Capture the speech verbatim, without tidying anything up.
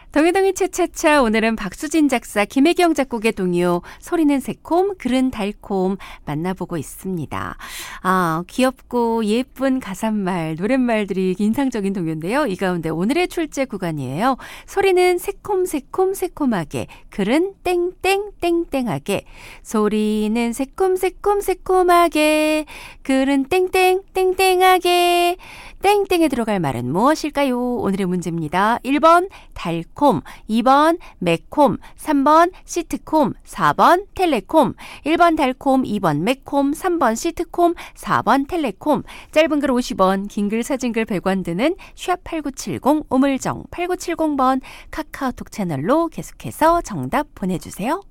동해동이 차차차 오늘은 박수진 작사 김혜경 작곡의 동요 소리는 새콤 글은 달콤 만나보고 있습니다. 아 귀엽고 예쁜 가사말 노랫말들이 인상적인 동요인데요. 이 가운데 오늘의 출제 구간이에요. 소리는 새콤새콤 새콤하게 글은 땡땡 땡땡하게 소리는 새콤새콤 새콤하게 글은 땡땡 땡땡하게 땡땡에 들어갈 말은 무엇일까요? 오늘의 문제입니다. 일 번 달콤, 이 번 매콤, 삼 번 시트콤, 사 번 텔레콤. 일 번 달콤, 이 번 매콤, 삼 번 시트콤, 사 번 텔레콤. 짧은 글 오십 원, 긴 글 사진 글 백 원 드는 샵 팔구칠공 우물정 팔구칠공 번 카카오톡 채널로 계속해서 정답 보내주세요.